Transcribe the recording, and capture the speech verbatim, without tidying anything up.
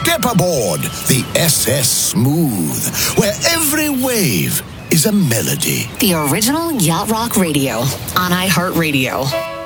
Step aboard the S S Smooth, where every wave is a melody. The original Yacht Rock Radio on iHeartRadio.